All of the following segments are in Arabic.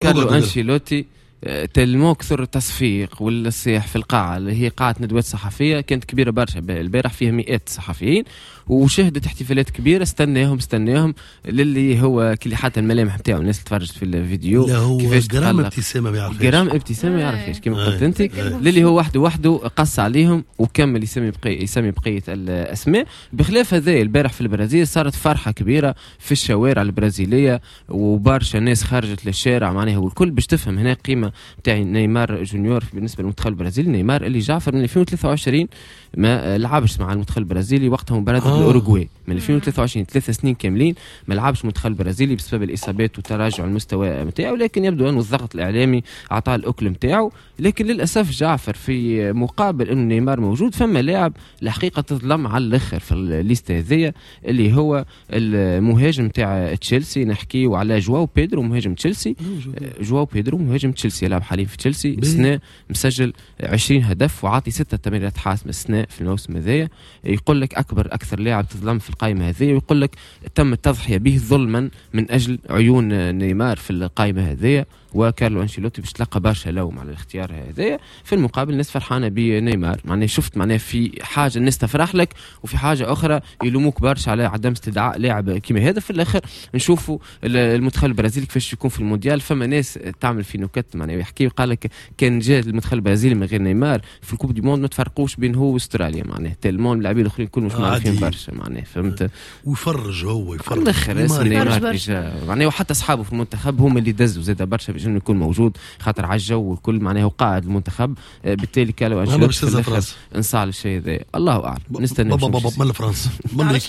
كارلو أنشيلوتي تلمو كثر تصفيق والصياح في القاعة اللي هي قاعة ندوات صحفية كانت كبيرة برشا البارح فيها مئات صحفيين وشهدت احتفالات كبيرة استناهم للي هو كل حتى الملامح بتاعه الناس تفرجت في الفيديو كيفاش جرام ابتسامة ما يعرفش كما قلت انت للي هو وحده قص عليهم وكمل يسمي بقية الأسماء. بخلاف هذا البارح في البرازيل صارت فرحة كبيرة في الشوارع البرازيلية وبرشا ناس خرجت للشارع معناها والكل باش تفهم هنا قيمة بتاعي نيمار جونيور بالنسبة للمنتخب البرازيلي. نيمار اللي جعفر من 2023 ما لعبش مع المنتخب البرازيلي وقتها مباراة الأوروغواي من 2023 3 سنين كاملين ما لعبش المنتخب البرازيلي بسبب الإصابات وتراجع المستوى متاعه لكن يبدو أنه الضغط الإعلامي أعطاه الأكل متاعه. لكن للأسف جعفر في مقابل أنه نيمار موجود فما لاعب الحقيقة تظلم على الآخر في الليستة هذية اللي هو المهاجم تاع تشيلسي نحكيه على جواو بيدرو مهاجم تشيلسي. جواو بيدرو مهاجم تشيلسي يلعب حاليا في تشيلسي السنة مسجل 20 هدف وعاطي 6 تمريرات حاسمة السنة في الموسم هذايا. يقول لك أكثر لاعب تظلم في القائمة هذه ويقول لك تم التضحية به ظلما من أجل عيون نيمار في القائمة هذه. وكارلو أنشيلوتي باش تلقى برشا لوم على الاختيار هذا. في المقابل الناس فرحانة بنيمار معناه شفت معناه في حاجة الناس تفرح لك وفي حاجة أخرى يلوموك برشا على عدم استدعاء لاعب كيما هذا. في الآخر نشوفوا المنتخب البرازيلي كيفاش يكون في المونديال. فما ناس تعمل في نكت معناه يحكي وقال لك كان جاء المنتخب البرازيلي من غير نيمار في الكوب دي موند ما تفرقوش بين هو واستراليا معناه تلمون اللاعبين الاخرين كلهم مش معروفين برشا معناه فهمت. ويفرج هو يفرج الاخر نيمار معناه وحتى اصحابه في المنتخب هم اللي دزوا زاد برشا باش يكون موجود خاطر على الجو والكل معناه قائد المنتخب. بالتالي كانوا انشلوتي انصاع الشيء ذا الله اعلم نستنى من فرنسا من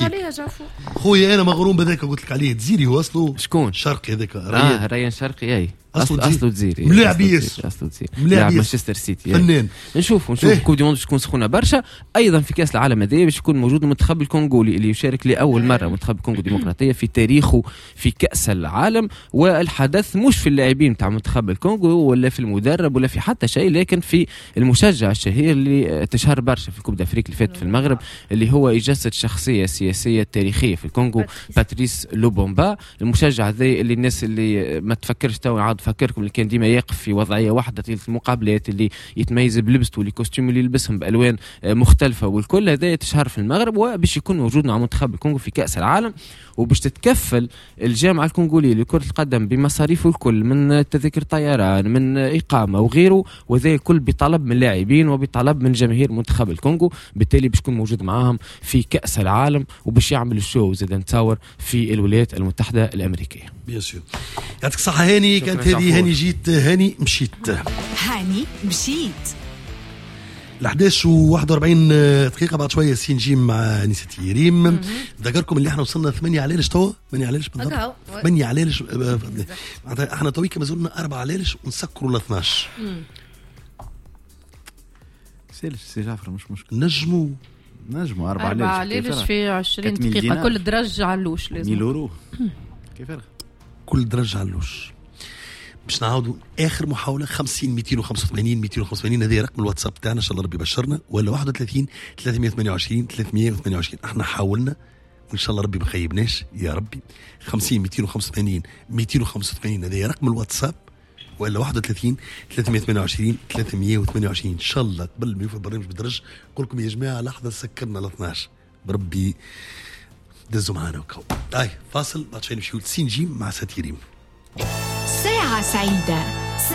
خويا انا مغروم بذاك قلت لك عليه تزيري هو اصله شكون شرقي هذاك ريان شرقي اي اصله تزيري ملاعب ياسر ملاعب مانشستر سيتي فنان. نشوف كوب دي موند تكون سخونه برشا. ايضا في كاس العالم هذا باش يكون موجود المنتخب الكونغولي اللي يشارك لاول مره منتخب الكونغو الديمقراطيه في تاريخه في كاس العالم. والحدث مش في اللاعبين تاع منتخب الكونغو ولا في المدرب ولا في حتى شيء لكن في المشجع الشهير اللي تشهر برشا في كوب دافريك اللي فات في المغرب اللي هو يجسد شخصيه سياسيه تاريخيه في الكونغو باتريس لوبومبا. المشجع هذا اللي الناس اللي ما تفكرش تو عاد فكركم اللي كان ديما يقف في وضعيه واحده في المقابلات اللي يتميز بلبسته واللي كوستيم اللي يلبسهم بالوان مختلفه والكل هذا تشهر في المغرب وباش يكون موجود مع منتخب الكونغو في كاس العالم. وباش تتكفل الجامعه الكونغوليه لكره القدم بمصاريفه الكل من تذاكر طيران من اقامه وغيره وذا الكل بطلب من اللاعبين وبطلب من جماهير منتخب الكونغو. بالتالي باش يكون موجود معاهم في كاس العالم وباش يعمل الشو زاد نتصور في الولايات المتحده الامريكيه. بيان سور يعطيك الصحه هاني. كانت هذه هاني جيت هاني مشيت ال11 و41 دقيقة. بعد شوية سين جيم مع نسيتي ريم. ذكركم اللي احنا وصلنا 8 علالش توا 8 علالش بالضبط 8 علالش احنا تويك ما زلنا 4 علالش ونسكروا ل 12. سي جعفر مش مشكلة نجموا 4 علالش في 20 دقيقة كل درج علوش لازم 1000 يورو كيف كل درج علوش. باش نعاودوا اخر محاوله 50 285 هذا رقم الواتساب تاعنا ان شاء الله ربي يبشرنا ولا 31 328 328. احنا حاولنا وان شاء الله ربي ما خيبناش يا ربي. 50 285 هذا رقم الواتساب ولا 31 328 328 ان شاء الله قبل ما يوفى البرنامج بالدرج. نقول لكم يا جماعه لحظه سكرنا ل 12 بربي دزوا معانا وكاو. فاصل بعد شوي نمشيو لسين جيم مع ساتيريم. ساعة سعيدة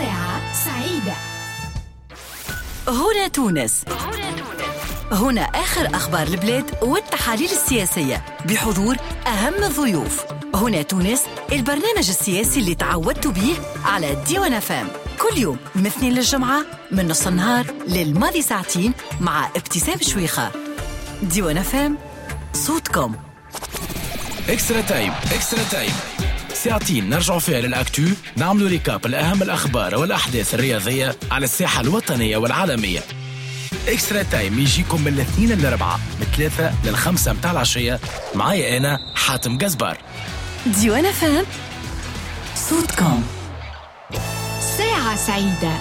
هنا تونس. هنا آخر أخبار البلاد والتحاليل السياسية بحضور أهم الضيوف. هنا تونس البرنامج السياسي اللي تعودت به على ديوان فام كل يوم من الاثنين للجمعة من نص النهار للماضي ساعتين مع ابتسام شويخة. ديوان فام صوتكم. اكسترا تايم ساعتين نرجع فيها للأكتو نعملوا ريكاب الأهم الأخبار والأحداث الرياضية على الساحة الوطنية والعالمية. إكسترا تايم يجيكم من الاثنين للأربعة من 3 لل5 متاع العشية معي أنا حاتم جزبار. ديوان فام صوتكم. ساعة سعيدة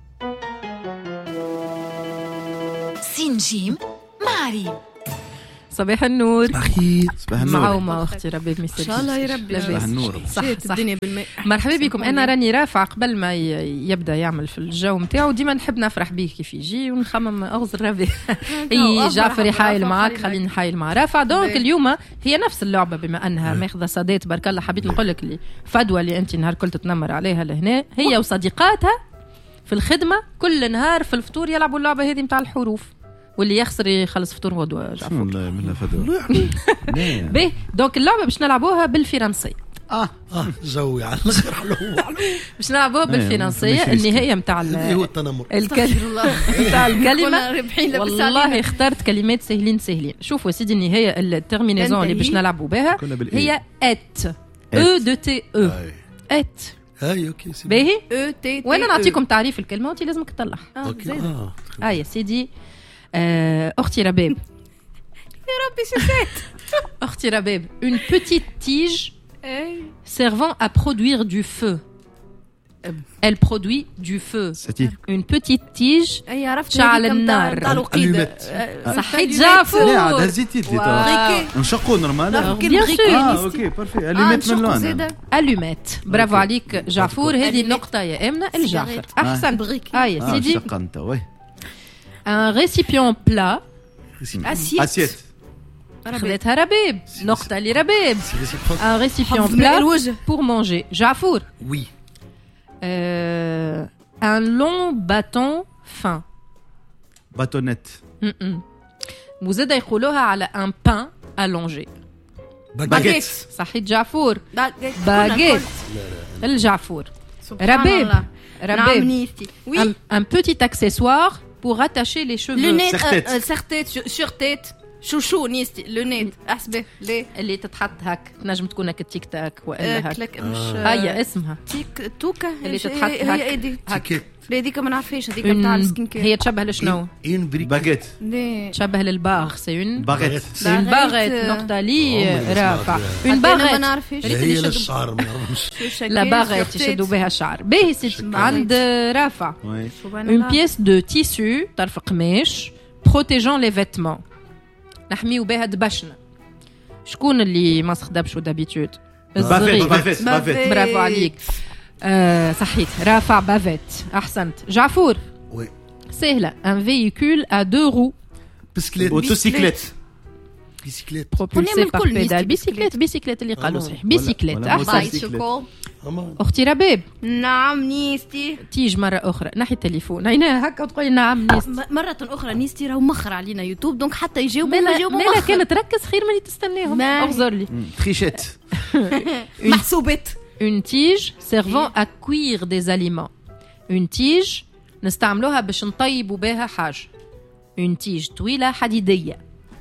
سين جيم مع ريم. صباح النور. صباح النور. معاومة أختي ربي إن شاء الله يا ربي. صباح النور. صح الدنيا بالماء. مرحبا بكم. أنا راني رافع قبل ما يبدأ يعمل في الجو متاعو ديما نحب نفرح بيه كيف يجي ونخمم أغزر ربي. إي جعفر يحايل معاك خليني نحايل مع رافع. دونك اليوم هي نفس اللعبة بما أنها ماخذة صدات برك الله. حبيت نقول لك اللي فدوى اللي أنت نهار كل تتنمر عليها لهنا هي وصديقاتها في الخدمة كل نهار في الفطور يلعبوا اللعبة هذه متاع الحروف واللي يخسر يخلص فطور غدوة. جعفر والله منها فدوى. باهي دونك اللعبة باش نلعبوها بالفرنسية. جوي على الخير باش نلعبوها بالفرنسية. النهاية متاع هو التنمر متاع الكلمة. والله اخترت كلمات سهلين. شوفوا سيدي النهاية الترمينيزون اللي باش نلعبوا بها هي ات او دو تي او ات. هاي اوكي باهي او تي. وانا نعطيكم تعريف الكلمة وانت لازمك تطلع. اوكي يا سيدي. اختي رباب. يا ربي شفت. اختي رباب une petite tige servant à produire du feu. Elle produit du feu. Une petite tige شعل النار. صحيت جعفر. لا عاد هزيتي نشقو نورمال. اوكي بارفي. الوميت من لون. الوميت. برافو عليك جعفر. هذه النقطة يا امنه الجعفر. احسن. يا سيدي. شق انت وي. un récipient plat. اسيت. خذتها رباب. نقطة لرباب. un récipient plat pour manger. جعفر. Oui. un long bâton fin. باتونيت. وزاد يقولوها على un pain allongé. باجيت. صحيت جعفر. باجيت. الجعفر. رباب. un petit accessoire pour attacher les cheveux. سرتيت شورتيت شو نيستي لونيت احسبه ليه اللي تتحط هك تنجم تكون هك التيك تاك والا هك هي اسمها تيك توكا اللي تتحط هك هذيك ما نعرفش هذيك نتاع السكين كير. هي تشبه لشنو؟ باجيت. تشبه للباغ. سي اون باغيت. اون باغيت. نقطه لي رافع. اون باغيت. ما نعرفش هي للشعر ما نعرفش. لا باغيت يشدوا بها الشعر. باهي سي عند رافع. اون بيس دو تيسو طرف قماش بروتيجون لي فيتمون نحميو بها دبشنا. شكون اللي ما استخدمش دابيتود؟ بافيت. برافو عليك. صحيت رافع بافيت. احسنت جعفور. وي سهله. ان فييكول ا دو رو. بسكليت. اوتوسيكليت. بيسيكليت. بروبولسي بار بيدال. بيسيكليت اللي قالوا صحيح. بيسيكليت. احسنت. اختي رباب. نعم نيستي. تيج مره اخرى ناحيه التليفون عيناها هكا وتقولي نعم نيستي. مره اخرى نيستي راهو مخر علينا يوتيوب دونك حتى يجاوبوا مالا كانت تركز خير من اللي تستناهم. اغزر لي. تريشيت. محسوبات. une tige servant à cuire des aliments. une tige نستعملوها باش نطيبوا بها حاجه. une tige طويله حديديه.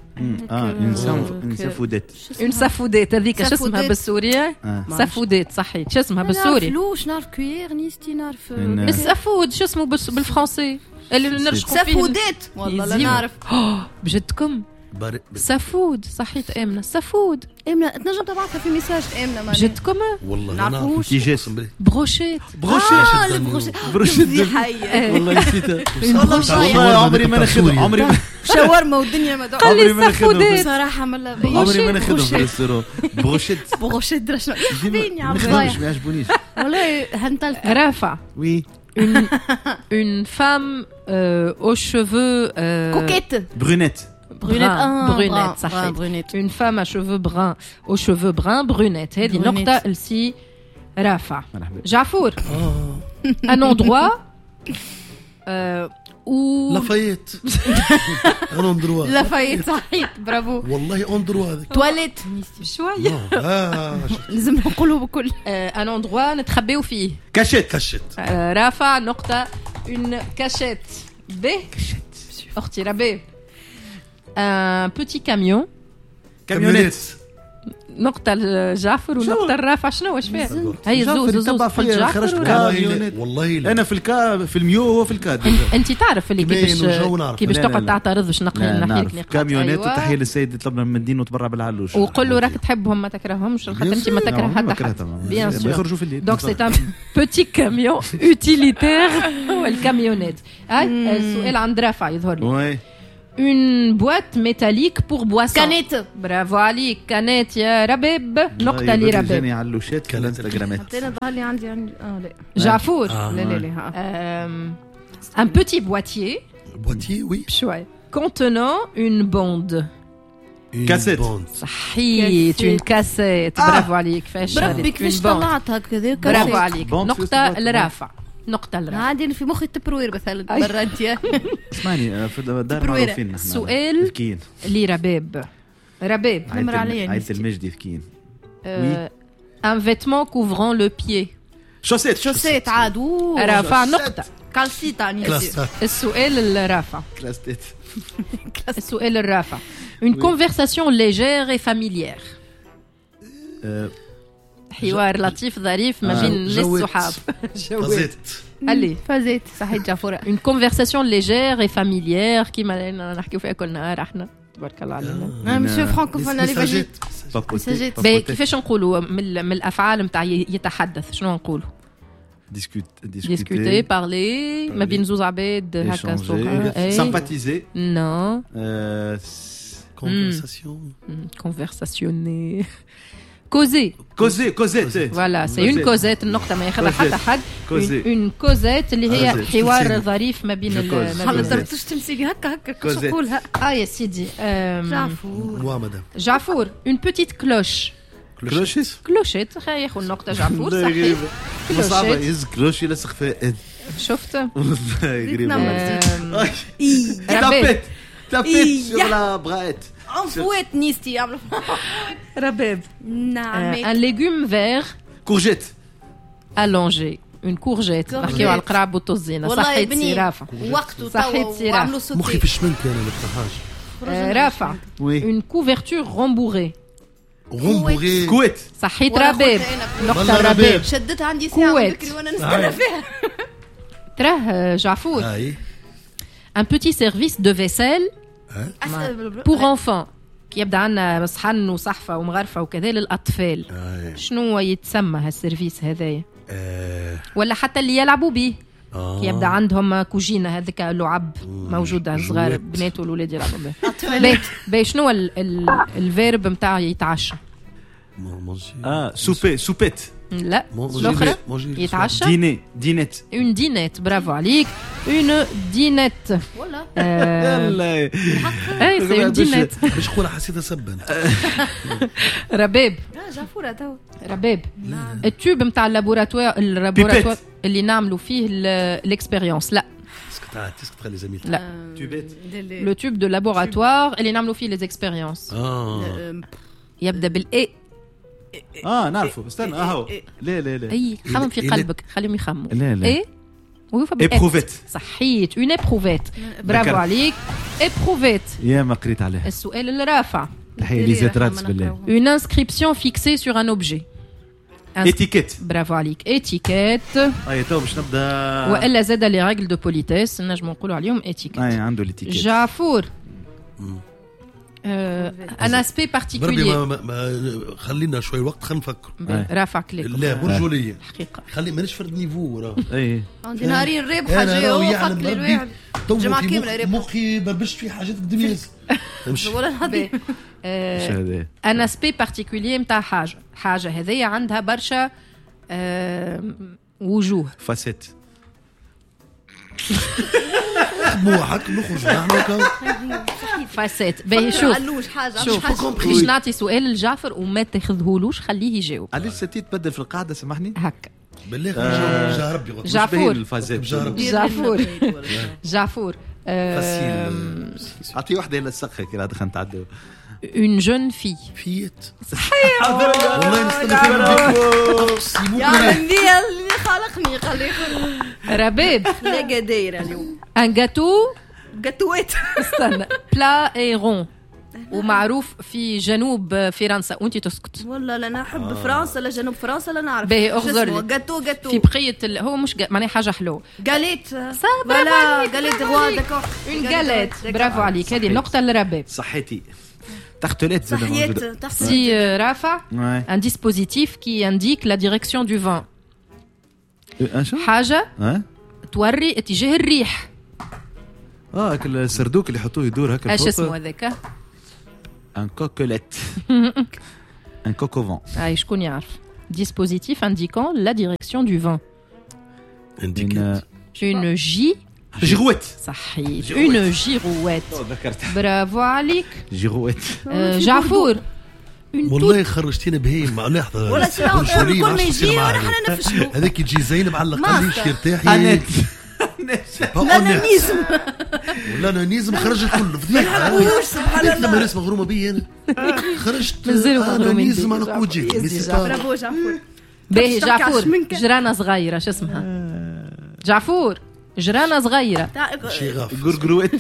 une سافودات. هذيك شو اسمها بالسورية؟ سافودات. صحيح. شو اسمها بالسوري؟ فلوش نعرف كوير نيستي نعرف السافود. شو اسمه بالفرنسي اللي نرشقوا فيه؟ سافودات. والله لا نعرف. بجدكم سافود. صحيت آمنة. سافود. آمنة تنجم تبعثها في ميساج آمنة معنا. بجدكم والله نعرفوش. بروشيت. البروشيت والله نسيتها. والله عمري ما نخدم. عمري شاورما والدنيا ما قال لي سافودات صراحة ملا. عمري ما نخدم في الريستورون. بروشيت درشنا يحبيني عبد ما يعجبونيش والله هنتلت. رافع. وي. une femme aux cheveux coquette. brunette. brunette صحيح. une femme à cheveux bruns aux cheveux bruns brunette. هذه نقطة لسي رافع. جعفور. un endroit où لافايت. اندروا. لافايت صحيح. برافو والله اندروا هذاك. تواليت شوية. لازم نقولوا بكل. un endroit نتخبيو فيه. كاشيت. رافع نقطة une cachette. ب. أختي رباب. un petit camion. كاميونيت. نقطة الجعفر ونقطة الرافع. شنو واش فيها؟ هي زوز قلت جعفر والله أنا في الكا في الميو وهو في الكا. أنت تعرف اللي كيفاش تقعد تعترض باش نحكي كاميونات. وتحية للسيد اللي طلبنا من الدين وتبرع بالعلوش. وقول له راك تحبهم ما تكرههمش خاطر أنت ما تكره حتى حد. بيان سور. يخرجوا في الليل. دونك سي ان بوتي كاميون يوتيليتير. هو الكاميونات. السؤال عند رافع يظهر لي. une boîte métallique pour boisson. كانت برافو عليك كانت يا ربيب نقطة لربيب. جاني علوشات كانت الجرامات. حطينا ظهر لي عندي لا جعفور. لا Un petit boîtier. Boîtier, oui. شوي. Contenant une bande. Une Cassette. bande. صحيت une cassette. برافو عليك فاش بربي كيفاش طلعت هكذا برافو عليك. بوند نقطة في لرافع. نقطة لرافع. عادي في مخي التبروير مثلا برا انت اسمعني في الدار معروفين نحن. السؤال ذكيين. لرباب. رباب. نمر عليا عيد المجدي ذكيين. Un vêtement couvrant le pied. شوسيت عاد رافع نقطة. كالسيتا كلاس. السؤال الرافع. كلاستيت. السؤال الرافع. Une conversation légère et familière. حوار لطيف ظريف ما بين الناس الصحاب. فازت. allez فازت صحيح جعفور. une conversation légère et familière كيما نحكيو فيها كل نهار احنا تبارك الله علينا. مسيو فرانكوفون اللي باجي كيفاش نقولوا من الافعال نتاع يتحدث شنو نقولوا؟ discuter parler ما بين زوز عباد هكا sympathiser. non conversation. causer voilà c'est une causette النقطة ما ياخذها حتى حد une causette اللي هي حوار ظريف ما بين ما قدرتش تمسكي هكا كيفاش نقولها يا سيدي جعفور une petite cloche كلوشيت خلينا ياخذ النقطة جعفور صحيح صعبة يز كلوش يلصق فيها شفت تابيت sur la braette. انفويت نيستي يعملوا رباب نعم un légume vert courgette allongé une courgette نحكيو على القراب والطزينة صحيت سي رافع وقته صحيت سي رافع مخي في الشمال كان الطحاج رافع une couverture rembourrée كويت صحيت رباب نقطة رباب شدت عندي ساعة بكري وانا نستنى فيها تراه جعفور un petit service de vaisselle pour enfants يبدا عندنا صحن وصحفة ومغرفة وكذا للأطفال شنو يتسمى هالسيرفيس هذايا ولا حتى اللي يلعبوا به يبدا عندهم كوجينة هذيك لعب موجودة صغار بنات والولاد يلعبوا به باهي شنو الفيرب نتاع يتعشى سوبيت لا الأخرى يتعشى دينيت une dînette برافو عليك une dînette والله اي سي une dînette باش نقولها حسيتها سبا رباب جعفورة تو رباب التوب نتاع اللابوراتوار اللي نعملوا فيه الاكسبيريونس لا تسكت خلي زميلتك لا لو توب دو لابوراتوار اللي نعملوا فيه لي اكسبيريونس يبدا بالاي نعرفه استنى اهو لا اي خمم في قلبك خليهم يخموا لا ايه ويوفى ابروفيت صحيت اون ابروفيت برافو عليك ابروفيت يا ما قريت عليها السؤال الرافع تحيه ليزيت راتس بالله une inscription fixée sur un objet اتيكيت برافو عليك اتيكيت تو باش نبدا والا زاد لي ريغل دو بوليتيس نجمو نقولوا عليهم اتيكيت عنده الاتيكيت جعفور ان اسبي بارتيكولير خلينا شوي وقت خلينا نفكر رافع كليك لا برجوليه حقيقه خلي مانيش فرد نيفو راه اي عندي نهارين رابحه جاي فك لي الواحد جمعه كامله رابحه مخي بربش في حاجات قداميس ولا الهضي ان اسبي بارتيكولير نتاع حاجه هذيا عندها برشا وجوه فاسيت موحك نخرج نحن فاسيت باهي شوف باش نعطي سؤال لجعفر وما تاخذهولوش خليه يجاوب علاش ستي تبدل في القاعده سامحني هكا بالله جعفور اعطي واحده الى السقه كي دخلت نتعدوا une jeune fille فيت صحيح والله نستنى يا عندي اللي خلقني خليه رباب لا قديره اليوم un gâteau جاتوات استنى plat et rond ومعروف في جنوب فرنسا وانت تسكت والله لا نحب فرنسا لا جنوب فرنسا لا نعرف باهي اغزر لي جاتو في بقيه هو مش معناها حاجه حلوه قاليت ولا قاليت غوا داكور اون قاليت برافو عليك هذه النقطه للرباب صحيتي تختلت صحيت si رافع un dispositif qui indique la direction du vent حاجه توري اتجاه الريح السردوك اللي يحطوه يدور هكا اش اسمه هذاك؟ ان كوكوليت ان كوكوفون. اي شكون يعرف؟ dispositif indiquant la direction du vent. Une girouette. صحيح une girouette. برافو عليك. girouette. جعفور. والله خرجتينا بهيم مع لحظه ولا كل ما يجي ونحن نفشلوا. هذاك يجي زين معلق ليش يرتاحي نانيزم ولا نانيزم خرج الكل فضيحه. لما ناس مغرومه بي انا خرجت نانيزم على وجهي. برافو جعفور. باهي جعفور جرانه صغيره شو اسمها؟ جعفور جرانه صغيره غرغرويت.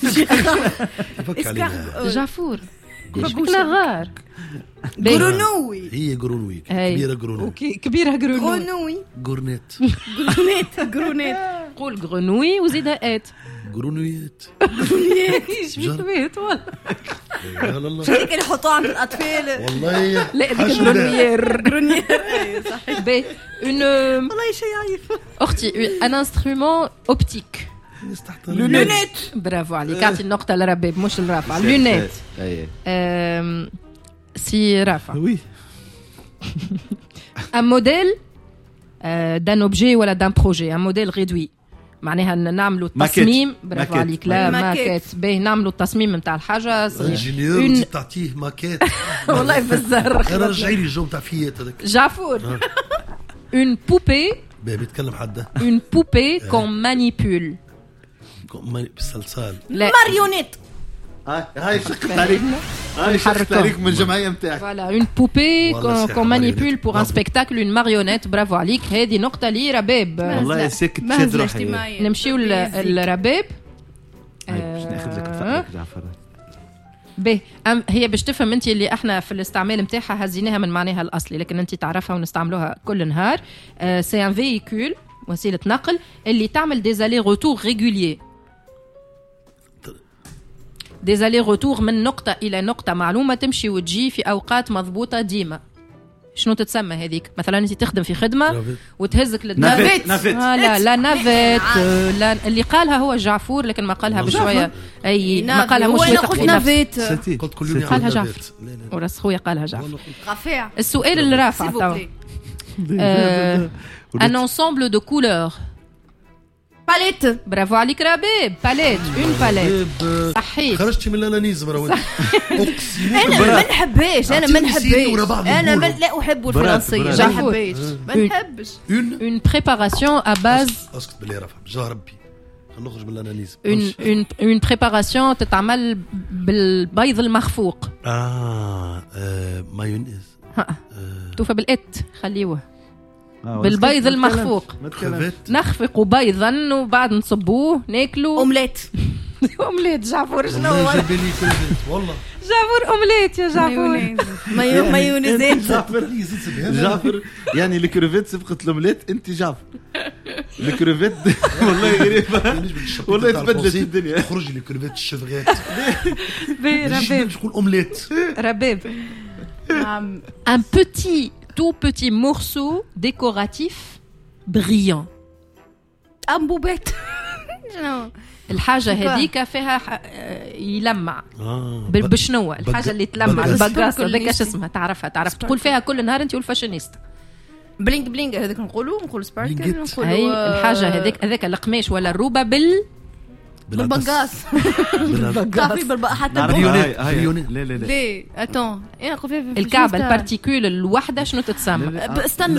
جعفور شكلها غار. غرونوي. هي غرونوي كبيره غرونوي. اوكي كبيره غرونوي. غورنيت. غرونيت. قول غرونوي وزيدها ات. غرونويات. ايش فيك بيت والله. يا الله شكل يحطوها عند الاطفال والله. لا ديك غرونيير. صحيح. بي اون والله شيء عايف. اختي ان انسترومون اوبتيك. لونيت. برافو عليك. اعطي النقطه لرباب مش لرافع. لونيت. سي رافع. وي ان موديل دان اوبجي ولا دان بروجي. ان موديل ريدوي معناها نعملوا التصميم. برافو عليك. لا ماكيت. باهي نعملوا التصميم نتاع الحاجه صغير. انجينيور تعطيه ماكيت. والله بالزهر. رجعي لي الجو تاع فيات هذاك. جعفور اون بوبي. بيتكلم حدا. اون بوبي كون مانيبول. بالصلصال. ماريونيت. هاي شقت عليك. هاي شقت عليك من الجمعيه نتاعك. فوالا اون بوبي كون مانيبول بور ان سبيكتاكل اون ماريونيت. برافو عليك. هذه نقطه لي رباب. والله سكت شد روحي. نمشيو للرباب. باش ناخذ لك فقرك جعفر. به هي باش تفهم انت اللي احنا في الاستعمال نتاعها هزيناها من معناها الاصلي لكن انت تعرفها ونستعملوها كل نهار. سي ان فييكول وسيله نقل اللي تعمل ديزالي روتور ريغوليي. ديزالي روتور من نقطه الى نقطه معلومه تمشي وتجي في اوقات مضبوطه ديما. شنو تتسمى هذيك؟ مثلا انت تخدم في خدمه وتهزك للنافيت. لا نافيت. لا اللي قالها هو جعفور لكن ما قالها بشويه. اي ما قالها مش واثق في نفسه. قلت كل يوم قالها جعفر. ورس خويا قالها جعفر. رفيع. السؤال اللي رافع توا ان انسامبل دو كولور. باليت. برافو عليك رباب. باليت. اون باليت. صحيح. خرجتي من الانانيزم راهو. انا ما نحبهاش. انا لا احب الفرنسيه. ما نحبهاش. ما نحبش. اون بريباراسيون ا باز. اسكت بالله رافع بجاه ربي نخرج من الانانيزم. اون بريباراسيون تتعمل بالبيض المخفوق. مايونيز. توفى بالات خليوه بالبيض المخفوق. نخفق بيضا وبعد نصبوه ناكلوه. اومليت. اومليت. جعفور شنو هو؟ والله جعفور اومليت يا جعفور. مايونيزات. جعفر يعني الكروفيت سبقت الاومليت. انت جعفر الكروفيت والله غريبه. والله تبدلت الدنيا. خرج لي كروفيت الشفغات. رباب. شكون اومليت. رباب. ان بوتي tout petit morceau décoratif brillant. أنبوبات. الحاجة هذيك فيها يلمع. بشنو الحاجة اللي تلمع البقاص هذاك ايش اسمها؟ تعرف تقول فيها كل نهار انت والفاشينيست. بلينك بلينك هذاك نقول سباركل نقولوا. هاي الحاجة هذاك القماش ولا الروبة بالبقاص. كافي حتى ليه اتون الكعبه البارتيكول الوحده شنو تتسمى؟ استنى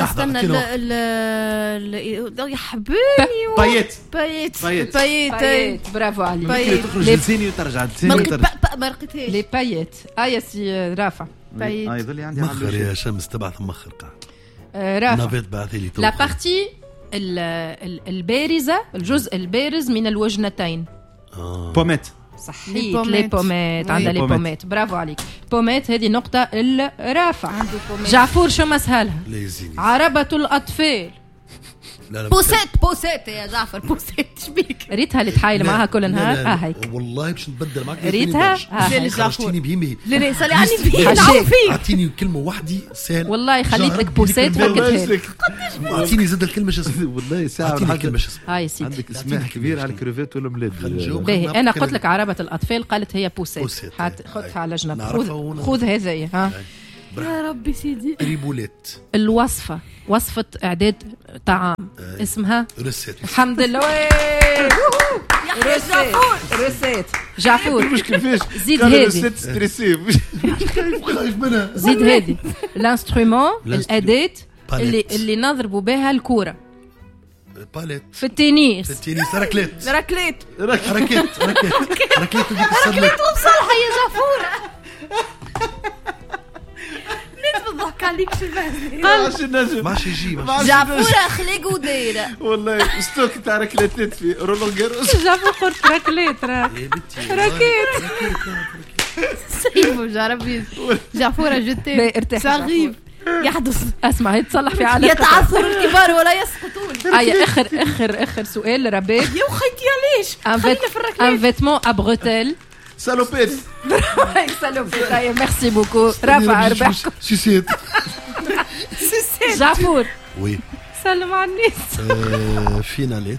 يا حبيبي. بايت. برافو عليك. تخرج لسيني وترجع لسيني وترجع. ما لقيتهاش لي بايت. يا سي رافع. بايت. يظل عندي مخر يا شمس تبعث مخر قاعد. رافع. نافيت بعثي لي لا بارتي البارزه الجزء البارز من الوجنتين. بوميت. صحيح. لي بوميت. عندها لي بوميت. برافو عليك. بوميت هذه نقطة الرافع. جعفور شو مسهلها؟ عربة الأطفال. بوسيت يا جعفر، بوسيت شبيك؟ ريتها اللي تحايل معها كل نهار. هيك والله باش نتبدل معك. ريتها خرجتيني بهيمي. لا صلي على النبي. اعطيني كلمه واحده سهل. والله خليت لك بوسيت فكتها. اعطيني زاد الكلمه شو اسمها. والله ساعه هاي سيدي عندك اسماء كبير على الكريفات والملاد. باهي انا قلت لك عربه الاطفال قالت هي بوسيت. خذها على جنب. خذ هذه. يا ربي سيدي. ريبوليت. الوصفه وصفه اعداد طعام اسمها ريسيت. الحمد لله. ريسيت جعفور. مش كيفاش زيد هذه. خايف منها. زيد هذه الانسترومون الاداه اللي نضربوا بها الكوره باليت في التنس. ركليت. ركليت وصلها يا جعفور. نضحك عليك شو البهدله. ماشي يجي جعفور خليق ودايره والله ستوك تاع ركليت في رولون جاروس. جعفور قلت ركليت راكيت سيبو جربي جعفور جتي صغير يحدث. اسمع يتصلح في عالم يتعثر الكبار ولا يسقطون. اخر سؤال لرباب. يا خيتي علاش خلينا في الركليت. ان فيتمون ا بروتيل سالوبيت. سالوبيت. ميرسي بوكو. رافع ربحكم. سيسيت. جعفور وي سلم على الناس. فيناليت.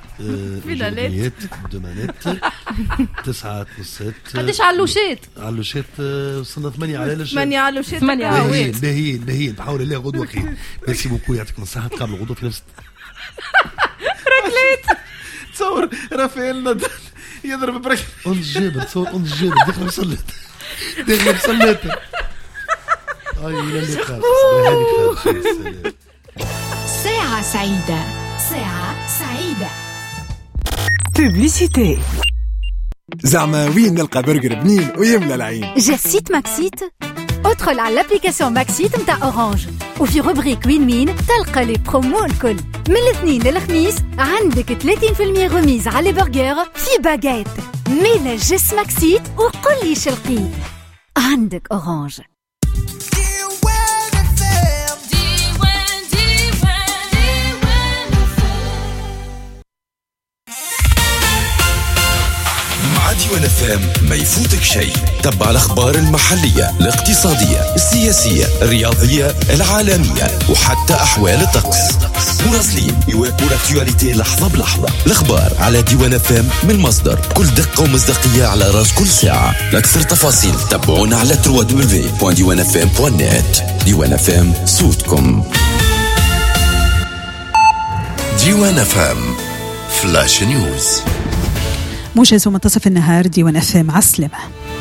دومانيت 9 نصات. قديش علوشات وصلنا 8 على 8 علوشات. 8 عوات. باهيين بحول الله غدوه خير. ميرسي بوكو يعطيكم الصحه. تقابلوا غدوه في نفس ركليت. تصور رافائيل نادال يضرب بركليت. الجبل دخل بصلت. اي اللي خالص ساعة سعيدة. بوبليسيتي. زعما وين نلقى برجر بنين ويملى العين؟ جسيت ماكسيت. ادخل على الابليكاسيون ماكسيت متاع اورانج وفي روبريك وين مين تلقى لي برومو الكل. من الاثنين للخميس عندك 30% غميز على برجر في باجيت. ميلا جس ماكسيت وقل لي شلقي عندك اورانج. ديوان FM ما يفوتك شيء. تبع الأخبار المحلية الاقتصادية السياسية الرياضية العالمية وحتى أحوال الطقس. مراسلين يواكبوا الأكتواليتي لحظة بلحظة. الأخبار على ديوان FM من مصدر كل دقة ومصداقية على رأس كل ساعة. لأكثر تفاصيل تابعونا على www.diwanfm.net. ديوان FM صوتكم. ديوان FM فلاش نيوز. موجز منتصف النهار. ديوان FM عسلمة.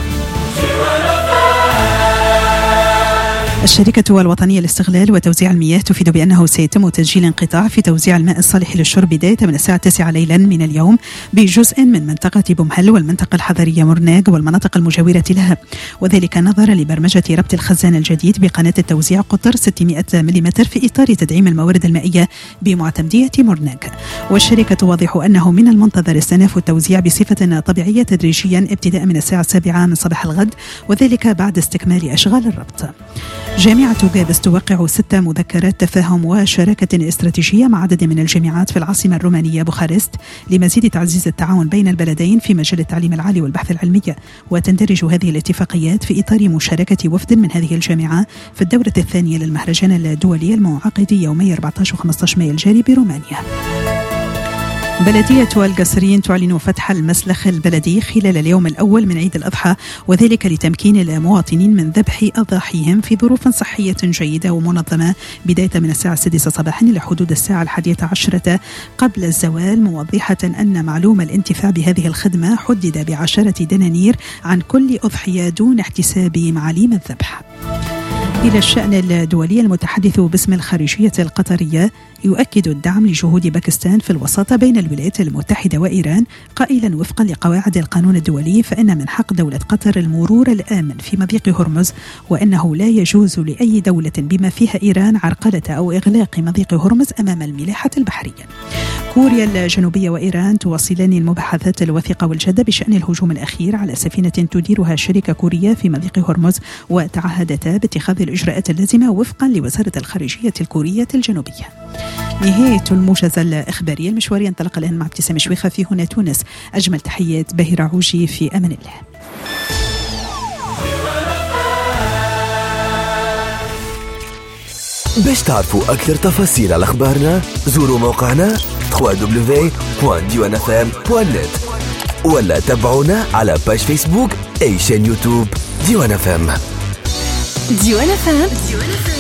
الشركة الوطنية للاستغلال وتوزيع المياه تفيد بأنه سيتم تسجيل انقطاع في توزيع الماء الصالح للشرب بداية من الساعة 9 ليلا من اليوم بجزء من منطقة بومهل والمنطقة الحضرية مرناق والمناطق المجاورة لها، وذلك نظرا لبرمجة ربط الخزان الجديد بقناة التوزيع قطر 600 ملم في إطار تدعيم الموارد المائية بمعتمدية مرناق. والشركة توضح أنه من المنتظر استئناف التوزيع بصفة طبيعية تدريجيا ابتداء من الساعة 7 من صباح الغد، وذلك بعد استكمال أشغال الربط. جامعة جابس توقع 6 مذكرات تفاهم وشراكة استراتيجية مع عدد من الجامعات في العاصمة الرومانية بوخارست لمزيد تعزيز التعاون بين البلدين في مجال التعليم العالي والبحث العلمي. وتندرج هذه الاتفاقيات في إطار مشاركة وفد من هذه الجامعة في الدورة الثانية للمهرجان الدولي المنعقد يومي 14 و15 مايو الجاري برومانيا. بلدية القصرين تعلن فتح المسلخ البلدي خلال اليوم الأول من عيد الأضحى، وذلك لتمكين المواطنين من ذبح أضاحيهم في ظروف صحية جيدة ومنظمة بداية من الساعة 6 صباحا إلى حدود الساعة 11 قبل الزوال، موضحة أن معلوم الانتفاع بهذه الخدمة حدد ب10 دنانير عن كل أضحية دون احتساب معاليم الذبح. إلى الشأن الدولي، المتحدث باسم الخارجية القطرية يؤكد الدعم لجهود باكستان في الوساطة بين الولايات المتحدة وإيران، قائلا وفقا لقواعد القانون الدولي فإن من حق دولة قطر المرور الآمن في مضيق هرمز، وأنه لا يجوز لأي دولة بما فيها إيران عرقلة أو إغلاق مضيق هرمز أمام الملاحة البحرية. كوريا الجنوبية وإيران تواصلان المباحثات الوثيقة والجادة بشأن الهجوم الأخير على سفينة تديرها شركة كورية في مضيق هرمز، وتعهدتا باتخاذ الإجراءات اللازمة وفقا لوزارة الخارجية الكورية الجنوبية. نهاية الموجزة الإخبارية المشوارية انطلق الآن مع ابتسام شويخة في هنا تونس. أجمل تحيات باهرة عوجي، في أمان الله. باش تعرفوا أكثر تفاصيل على أخبارنا زوروا موقعنا www.diwanfm.net ولا تابعونا على باج فيسبوك أي شان يوتيوب ديوان FM. ديوان FM